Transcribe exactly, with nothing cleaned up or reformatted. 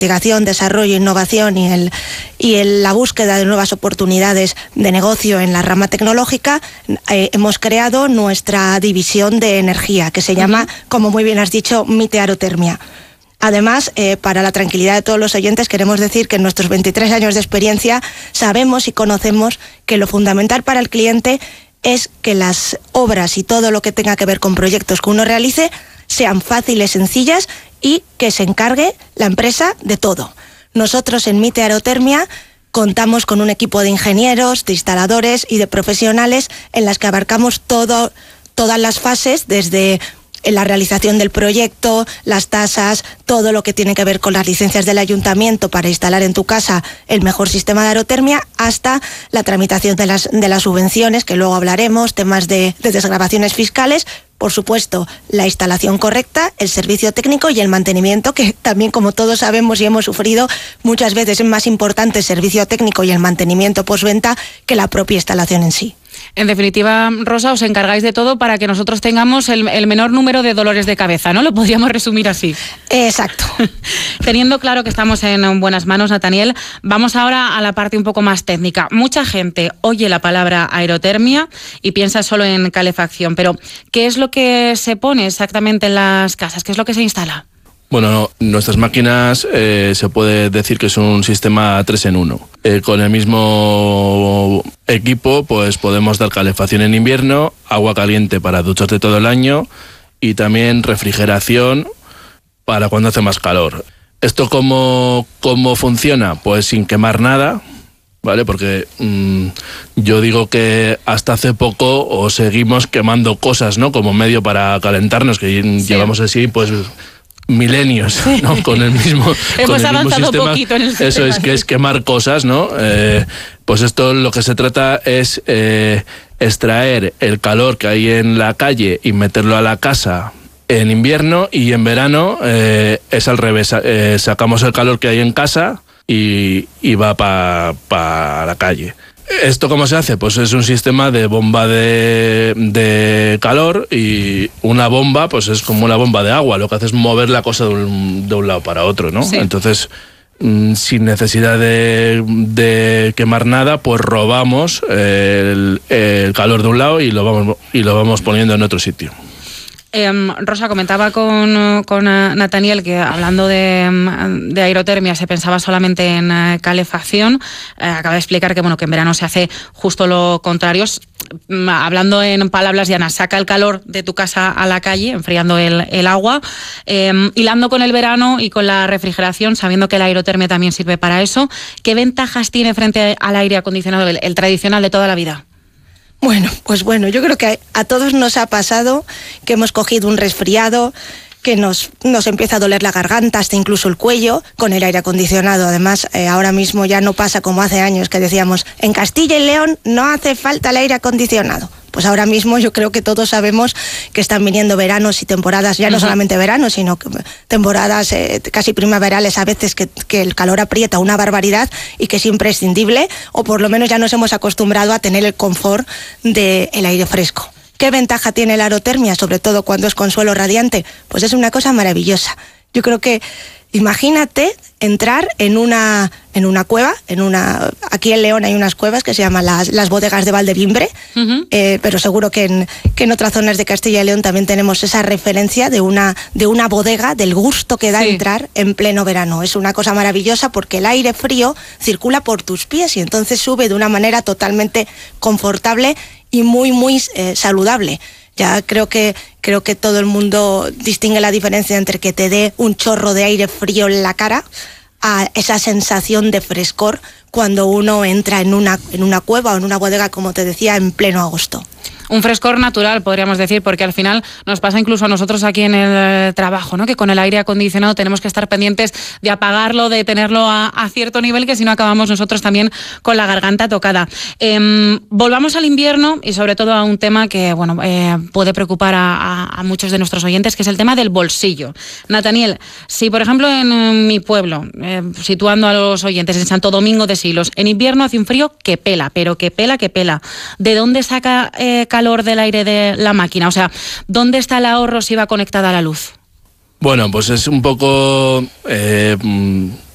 investigación, desarrollo, innovación y, el, y el, la búsqueda de nuevas oportunidades de negocio en la rama tecnológica, eh, hemos creado nuestra división de energía, que se llama, como muy bien has dicho, Mite Aerotermia. Además, eh, para la tranquilidad de todos los oyentes, queremos decir que en nuestros veintitrés años de experiencia sabemos y conocemos que lo fundamental para el cliente es que las obras y todo lo que tenga que ver con proyectos que uno realice sean fáciles, sencillas y que se encargue la empresa de todo. Nosotros en Mite Aerotermia contamos con un equipo de ingenieros, de instaladores y de profesionales en las que abarcamos todo, todas las fases, desde la realización del proyecto, las tasas, todo lo que tiene que ver con las licencias del ayuntamiento para instalar en tu casa el mejor sistema de aerotermia, hasta la tramitación de las, de las subvenciones, que luego hablaremos, temas de, de desgravaciones fiscales, por supuesto, la instalación correcta, el servicio técnico y el mantenimiento, que también, como todos sabemos y hemos sufrido, muchas veces es más importante el servicio técnico y el mantenimiento postventa que la propia instalación en sí. En definitiva, Rosa, os encargáis de todo para que nosotros tengamos el, el menor número de dolores de cabeza, ¿no? Lo podríamos resumir así. Exacto. Teniendo claro que estamos en buenas manos, Nathaniel, vamos ahora a la parte un poco más técnica. Mucha gente oye la palabra aerotermia y piensa solo en calefacción, pero ¿qué es lo que se pone exactamente en las casas? ¿Qué es lo que se instala? Bueno, nuestras máquinas eh, se puede decir que es un sistema tres en uno. Eh, con el mismo equipo pues podemos dar calefacción en invierno, agua caliente para ducharte todo el año y también refrigeración para cuando hace más calor. ¿Esto cómo, cómo funciona? Pues sin quemar nada, ¿vale? Porque mmm, yo digo que hasta hace poco o seguimos quemando cosas, ¿no? Como medio para calentarnos, que sí. Llevamos así pues milenios, ¿no? Con el mismo, Hemos con el avanzado mismo sistema. Poquito en el sistema. Eso es, que es quemar cosas, ¿no? Eh, pues esto lo que se trata es eh, extraer el calor que hay en la calle y meterlo a la casa en invierno, y en verano eh, es al revés. Eh, sacamos el calor que hay en casa y, y va para pa la calle. ¿Esto cómo se hace? Pues es un sistema de bomba de, de calor, y una bomba pues es como una bomba de agua. Lo que hace es mover la cosa de un, de un lado para otro, ¿no? Sí. Entonces, mmm, sin necesidad de, de quemar nada, pues robamos el, el calor de un lado y lo vamos, y lo vamos poniendo en otro sitio. Eh, Rosa, comentaba con, con uh, Nathaniel que hablando de, de aerotermia se pensaba solamente en uh, calefacción. Eh, acaba de explicar que, bueno, que en verano se hace justo lo contrario. Hablando en palabras llanas, saca el calor de tu casa a la calle, enfriando el, el agua. Eh, hilando con el verano y con la refrigeración, sabiendo que la aerotermia también sirve para eso, ¿qué ventajas tiene frente al aire acondicionado, el, el tradicional de toda la vida? Bueno, pues bueno, yo creo que a todos nos ha pasado que hemos cogido un resfriado, que nos, nos empieza a doler la garganta, hasta incluso el cuello, con el aire acondicionado. Además, eh, ahora mismo ya no pasa como hace años que decíamos, en Castilla y León no hace falta el aire acondicionado. Pues ahora mismo yo creo que todos sabemos que están viniendo veranos y temporadas, ya no uh-huh. solamente veranos, sino que temporadas eh, casi primaverales a veces, que, que el calor aprieta una barbaridad y que es imprescindible, o por lo menos ya nos hemos acostumbrado a tener el confort del aire fresco. ¿Qué ventaja tiene la aerotermia, sobre todo cuando es con suelo radiante? Pues es una cosa maravillosa. Yo creo que, imagínate entrar en una, en una cueva, en una, aquí en León hay unas cuevas que se llaman las, las bodegas de Valdevimbre, uh-huh. eh, pero seguro que en, que en otras zonas de Castilla y León también tenemos esa referencia de una, de una bodega, del gusto que da sí. entrar en pleno verano. Es una cosa maravillosa porque el aire frío circula por tus pies y entonces sube de una manera totalmente confortable y muy, muy eh, saludable. Ya creo que, creo que todo el mundo distingue la diferencia entre que te dé un chorro de aire frío en la cara a esa sensación de frescor cuando uno entra en una, en una cueva o en una bodega, como te decía, en pleno agosto. Un frescor natural, podríamos decir, porque al final nos pasa incluso a nosotros aquí en el trabajo, ¿no? Que con el aire acondicionado tenemos que estar pendientes de apagarlo, de tenerlo a, a cierto nivel, que si no acabamos nosotros también con la garganta tocada. Eh, volvamos al invierno y sobre todo a un tema que bueno eh, puede preocupar a, a, a muchos de nuestros oyentes, que es el tema del bolsillo. Nathaniel, si por ejemplo en, en mi pueblo, eh, situando a los oyentes en Santo Domingo de Silos, en invierno hace un frío que pela, pero que pela, que pela. ¿De dónde saca eh, calor del aire de la máquina? O sea, ¿dónde está el ahorro si va conectada a la luz? Bueno, pues es un poco... Eh,